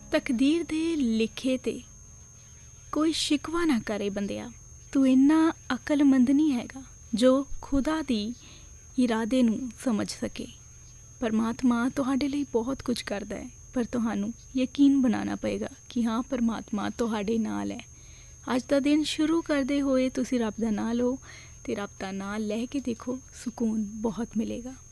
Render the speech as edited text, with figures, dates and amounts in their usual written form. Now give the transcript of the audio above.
ਤਕਦੀਰ ਦੇ ਲਿਖੇ ਤੇ ਕੋਈ ਸ਼ਿਕਵਾ ਨਾ ਕਰੇ ਬੰਦਿਆ। ਤੂੰ ਇੰਨਾ ਅਕਲਮੰਦ ਨਹੀਂ ਹੈਗਾ ਜੋ ਖੁਦਾ ਦੀ ਇਰਾਦੇ ਨੂੰ ਸਮਝ ਸਕੇ। ਪਰਮਾਤਮਾ ਤੁਹਾਡੇ ਲਈ ਬਹੁਤ ਕੁਝ ਕਰਦਾ ਹੈ, ਪਰ ਤੁਹਾਨੂੰ ਯਕੀਨ ਬਣਾਉਣਾ ਪਏਗਾ ਕਿ ਹਾਂ, ਪਰਮਾਤਮਾ ਤੁਹਾਡੇ ਨਾਲ ਹੈ। ਅੱਜ ਦਾ ਦਿਨ ਸ਼ੁਰੂ ਕਰਦੇ ਹੋਏ ਤੁਸੀਂ ਰੱਬ ਦਾ ਨਾਂ ਲਓ ਅਤੇ ਰੱਬ ਦਾ ਨਾਂ ਲੈ ਕੇ ਦੇਖੋ, ਸਕੂਨ ਬਹੁਤ ਮਿਲੇਗਾ।